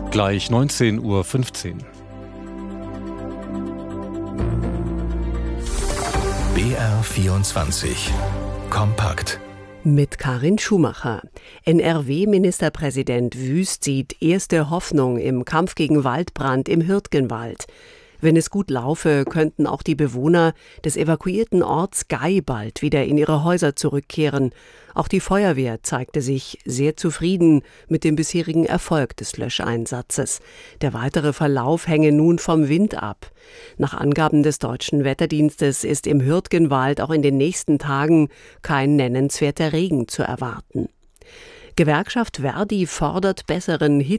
Gleich 19:15 Uhr. BR24 Kompakt. Mit Karin Schumacher. NRW-Ministerpräsident Wüst sieht erste Hoffnung im Kampf gegen Waldbrand im Hürtgenwald. Wenn es gut laufe, könnten auch die Bewohner des evakuierten Orts Gay bald wieder in ihre Häuser zurückkehren. Auch die Feuerwehr zeigte sich sehr zufrieden mit dem bisherigen Erfolg des Löscheinsatzes. Der weitere Verlauf hänge nun vom Wind ab. Nach Angaben des Deutschen Wetterdienstes ist im Hürtgenwald auch in den nächsten Tagen kein nennenswerter Regen zu erwarten. Gewerkschaft Verdi fordert besseren